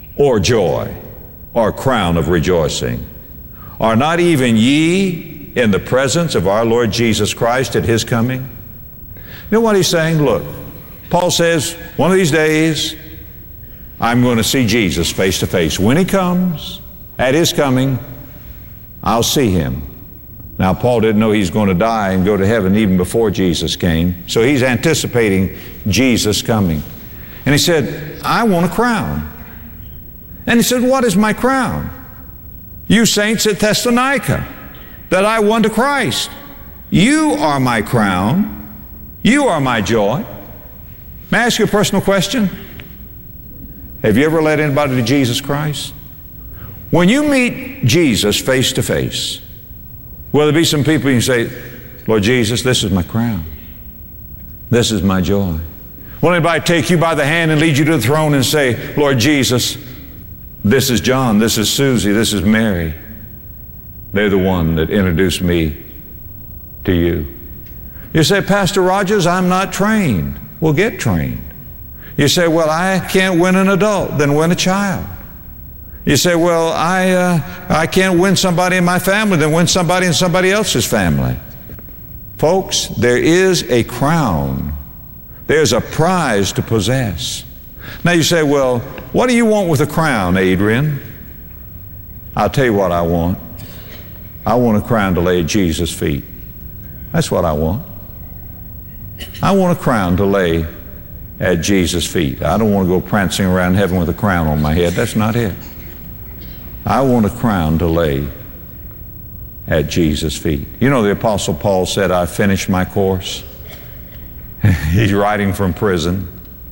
or joy or crown of rejoicing? Are not even ye in the presence of our Lord Jesus Christ at His coming? You know what he's saying? Look, Paul says, one of these days, I'm going to see Jesus face to face. When He comes, at His coming, I'll see Him. Now, Paul didn't know he's going to die and go to heaven even before Jesus came. So he's anticipating Jesus coming. And he said, I want a crown. And he said, what is my crown? You saints at Thessalonica, that I won to Christ. You are my crown. You are my joy. May I ask you a personal question? Have you ever led anybody to Jesus Christ? When you meet Jesus face to face, will there be some people you say, Lord Jesus, this is my crown. This is my joy. Will anybody take you by the hand and lead you to the throne and say, Lord Jesus, this is John, this is Susie, this is Mary. They're the one that introduced me to you. You say, Pastor Rogers, I'm not trained. Well, get trained. You say, well, I can't win an adult, then win a child. You say, well, I can't win somebody in my family, then win somebody in somebody else's family. Folks, there is a crown. There's a prize to possess. Now you say, well, what do you want with a crown, Adrian? I'll tell you what I want. I want a crown to lay at Jesus' feet. That's what I want. I want a crown to lay at Jesus' feet. I don't want to go prancing around heaven with a crown on my head. That's not it. I want a crown to lay at Jesus' feet. You know, the Apostle Paul said, I finished my course. He's writing from prison.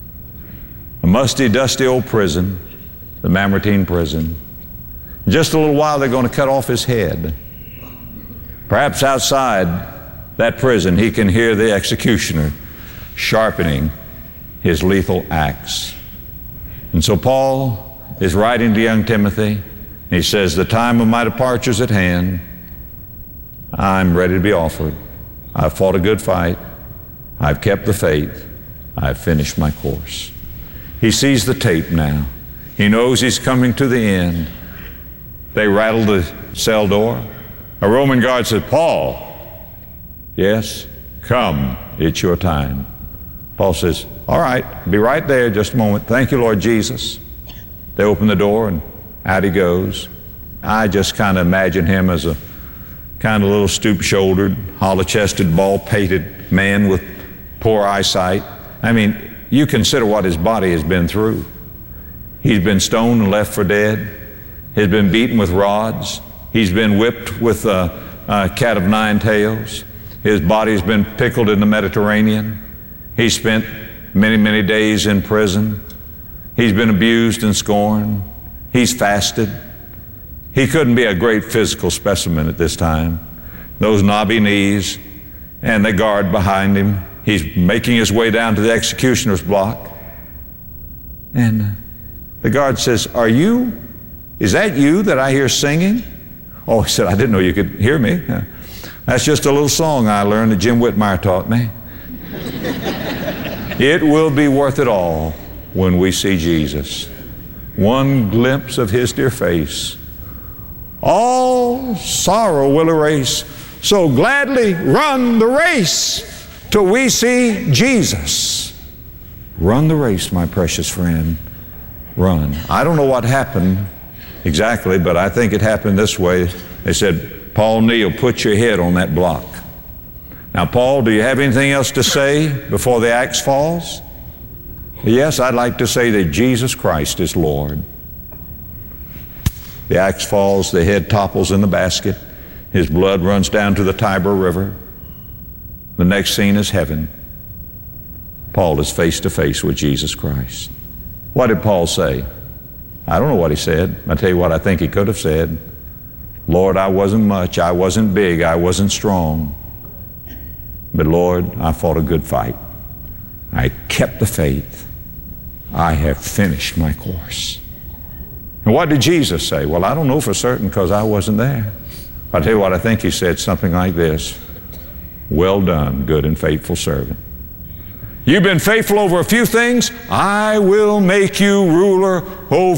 A musty, dusty old prison, the Mamertine prison. In just a little while, they're going to cut off his head. Perhaps outside that prison, he can hear the executioner sharpening his lethal axe. And so Paul is writing to young Timothy, and he says, the time of my departure is at hand. I'm ready to be offered. I've fought a good fight. I've kept the faith. I've finished my course. He sees the tape now. He knows he's coming to the end. They rattle the cell door. A Roman guard said, Paul, yes, come, it's your time. Paul says, all right, be right there just a moment. Thank you, Lord Jesus. They open the door and out he goes. I just kind of imagine him as a kind of little stoop-shouldered, hollow-chested, bald-pated man with poor eyesight. I mean, you consider what his body has been through. He's been stoned and left for dead. He's been beaten with rods. He's been whipped with a cat of nine tails. His body's been pickled in the Mediterranean. He spent many, many days in prison. He's been abused and scorned. He's fasted. He couldn't be a great physical specimen at this time. Those knobby knees and the guard behind him. He's making his way down to the executioner's block. And the guard says, is that you that I hear singing? Oh, he said, I didn't know you could hear me. That's just a little song I learned that Jim Whitmire taught me. It will be worth it all when we see Jesus. One glimpse of His dear face. All sorrow will erase. So gladly run the race till we see Jesus. Run the race, my precious friend. Run. I don't know what happened exactly, but I think it happened this way. They said, Paul Neal, put your head on that block. Now, Paul, do you have anything else to say before the axe falls? Yes, I'd like to say that Jesus Christ is Lord. The axe falls, the head topples in the basket. His blood runs down to the Tiber River. The next scene is heaven. Paul is face to face with Jesus Christ. What did Paul say? I don't know what he said. I'll tell you what I think he could have said. Lord, I wasn't much. I wasn't big. I wasn't strong. But Lord, I fought a good fight. I kept the faith. I have finished my course. And what did Jesus say? Well, I don't know for certain because I wasn't there. I'll tell you what I think he said, something like this. Well done, good and faithful servant. You've been faithful over a few things. I will make you ruler over